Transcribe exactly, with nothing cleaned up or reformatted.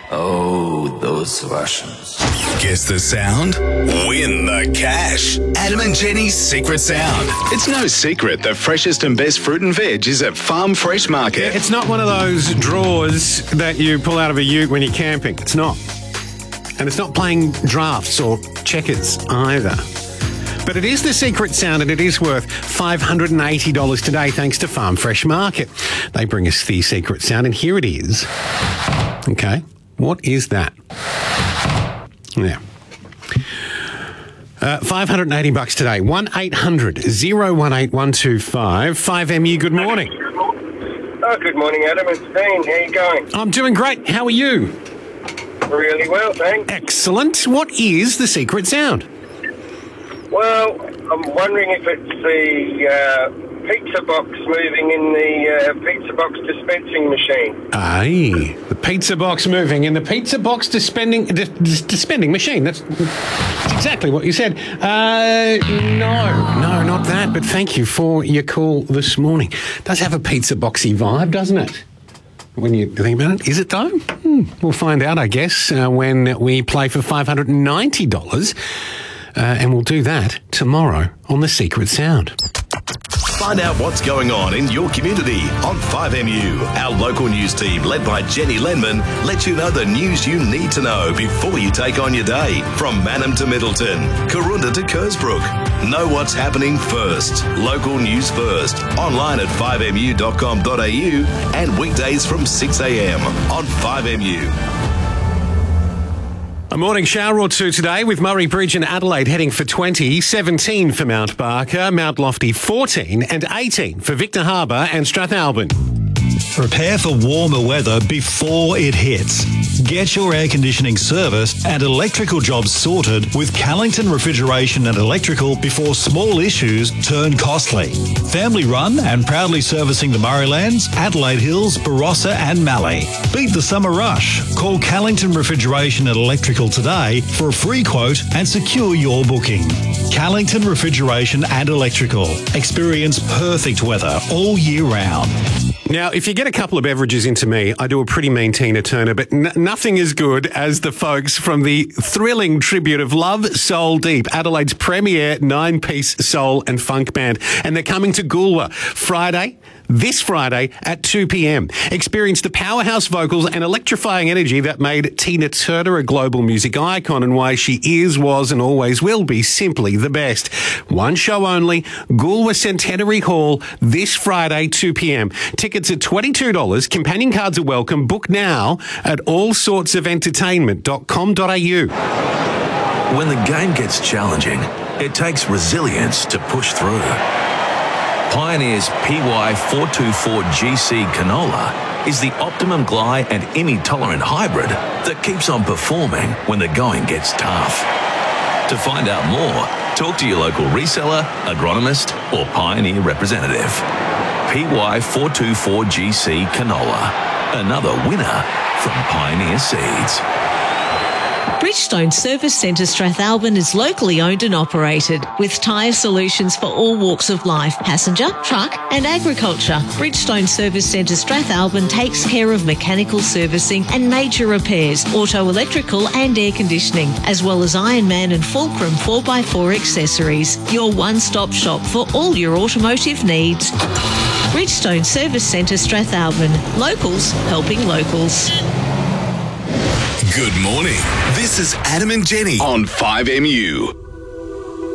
Oh, those Russians. Guess the sound? Win the cash. Adam and Jenny's Secret Sound. It's no secret the freshest and best fruit and veg is at Farm Fresh Market. It's not one of those drawers that you pull out of a ute when you're camping. It's not. And it's not playing drafts or checkers either. But it is the secret sound, and it is worth five hundred eighty dollars today thanks to Farm Fresh Market. They bring us the secret sound, and here it is. Okay, what is that? Yeah. Uh, five hundred eighty bucks today. one eight hundred oh one eight one two five. five M U, good morning. Oh, good morning, Adam. It's Dean. How you going? I'm doing great. How are you? Really well, thanks. Excellent. What is the secret sound? Well, I'm wondering if it's the uh, pizza box moving in the uh, pizza box dispensing machine. Aye, the pizza box moving in the pizza box dispensing dis- dis- dispensing machine. That's, that's exactly what you said. Uh, no, no, not that. But thank you for your call this morning. It does have a pizza boxy vibe, doesn't it? When you think about it, is it though? Hmm, we'll find out, I guess, uh, when we play for five hundred ninety dollars. Uh, and we'll do that tomorrow on The Secret Sound. Find out what's going on in your community on five M U. Our local news team, led by Jenny Lenman, lets you know the news you need to know before you take on your day. From Mannum to Middleton, Karoonda to Kersbrook. Know what's happening first. Local news first. Online at five m u dot com dot a u and weekdays from six a m on five M U. A morning shower or two today with Murray Bridge and Adelaide heading for twenty, seventeen for Mount Barker, Mount Lofty fourteen and eighteen for Victor Harbour and Strathalbyn. Prepare for warmer weather before it hits. Get your air conditioning serviced and electrical jobs sorted with Callington Refrigeration and Electrical before small issues turn costly. Family run and proudly servicing the Murraylands, Adelaide Hills, Barossa and Mallee. Beat the summer rush. Call Callington Refrigeration and Electrical today for a free quote and secure your booking. Callington Refrigeration and Electrical. Experience perfect weather all year round. Now, if you get a couple of beverages into me, I do a pretty mean Tina Turner, but n- nothing as good as the folks from the thrilling tribute of Love Soul Deep, Adelaide's premier nine-piece soul and funk band. And they're coming to Goolwa Friday, this Friday at two p m. Experience the powerhouse vocals and electrifying energy that made Tina Turner a global music icon and why she is, was and always will be simply the best. One show only, Goolwa Centenary Hall, this Friday, two p m. Tickets are twenty-two dollars. Companion cards are welcome. Book now at all sorts of entertainment dot com dot a u. When the game gets challenging, it takes resilience to push through. Pioneer's P Y four twenty-four G C canola is the optimum gly and Imi-tolerant hybrid that keeps on performing when the going gets tough. To find out more, talk to your local reseller, agronomist or Pioneer representative. P Y four twenty-four G C canola, another winner from Pioneer Seeds. Bridgestone Service Centre Strathalbyn is locally owned and operated with tyre solutions for all walks of life, passenger, truck and agriculture. Bridgestone Service Centre Strathalbyn takes care of mechanical servicing and major repairs, auto electrical and air conditioning, as well as Ironman and Fulcrum four by four accessories. Your one-stop shop for all your automotive needs. Bridgestone Service Centre Strathalbyn. Locals helping locals. Good morning. This is Adam and Jenny on five M U.